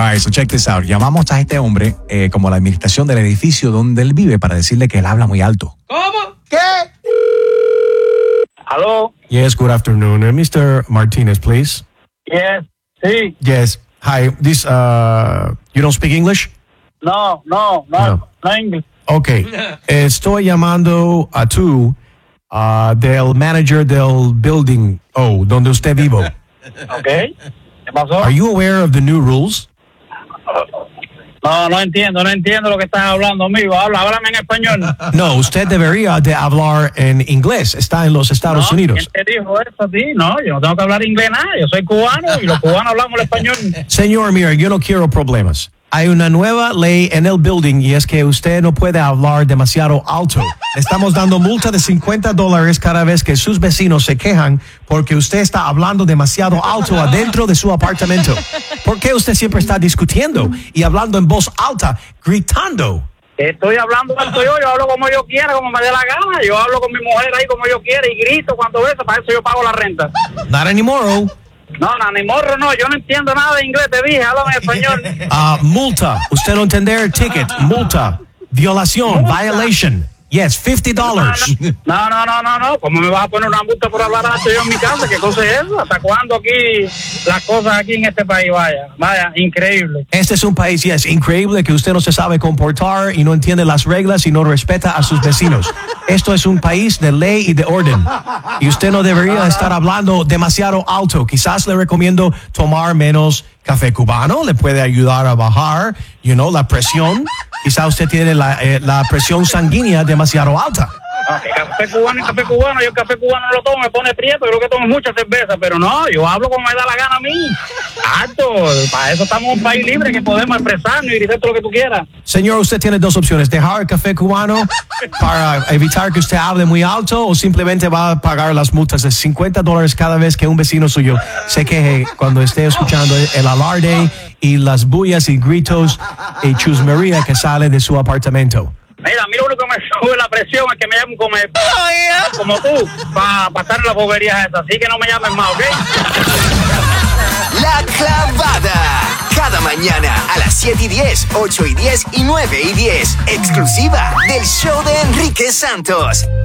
All right, so check this out. Llamamos a este hombre como la administración del edificio donde él vive para decirle que él habla muy alto. ¿Cómo? ¿Qué? Hello? Yes, good afternoon. Mr. Martinez, please. Yes. Sí. Yes. Hi. This, you don't speak English? No English. Okay. Estoy llamando a tú del manager del building donde usted vive. Okay. ¿Qué pasó? Are you aware of the new rules? No entiendo lo que estás hablando, amigo. Háblame en español. No, usted debería de hablar en inglés. Está en los Estados Unidos. ¿Quién te dijo eso a ti? No, yo no tengo que hablar inglés nada. Yo soy cubano y los cubanos hablamos el español. Señor, mira, yo no quiero problemas. Hay una nueva ley en el building y es que usted no puede hablar demasiado alto. Le estamos dando multa de $50 cada vez que sus vecinos se quejan porque usted está hablando demasiado alto adentro de su apartamento. ¿Por qué usted siempre está discutiendo y hablando en voz alta, gritando? Estoy hablando alto yo hablo como yo quiera, como me dé la gana. Yo hablo con mi mujer ahí como yo quiera y grito cuando eso, para eso yo pago la renta. Not anymore. No, ni morro, no, yo no entiendo nada de inglés, te dije, háblame en español. Multa, usted no entender, ticket, multa, violación, violation. Yes, $50. No. ¿Cómo me vas a poner una multa por hablar alto yo en mi casa? ¿Qué cosa es eso? ¿Hasta cuándo aquí las cosas aquí en este país? Vaya, increíble. Este es un país, es increíble que usted no se sabe comportar y no entiende las reglas y no respeta a sus vecinos. Esto es un país de ley y de orden. Y usted no debería estar hablando demasiado alto. Quizás le recomiendo tomar menos café cubano, le puede ayudar a bajar, la presión. Quizá usted tiene la presión sanguínea demasiado alta. Café cubano. Yo el café cubano no lo tomo, me pone prieto. Creo que tomo mucha cerveza, pero no, yo hablo como me da la gana a mí. Alto, para eso estamos en un país libre que podemos expresarnos y decir todo lo que tú quieras. Señor, usted tiene dos opciones: dejar el café cubano para evitar que usted hable muy alto, o simplemente va a pagar las multas de $50 cada vez que un vecino suyo se queje cuando esté escuchando el alarde y las bullas y gritos y chusmería que sale de su apartamento. Mira, lo único que me sube la presión es que me llamen como tú, para pasar las boberías esas. Así que no me llamen más, ¿ok? La Clavada. Cada mañana a las 7:10, 8:10 y 9:10. Exclusiva del show de Enrique Santos.